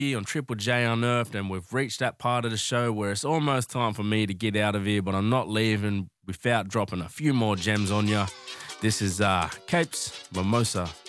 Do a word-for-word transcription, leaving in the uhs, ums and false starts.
here on Triple J Unearthed, and we've reached that part of the show where it's almost time for me to get out of here, but I'm not leaving without dropping a few more gems on you. This is uh, Capes, Mimosa,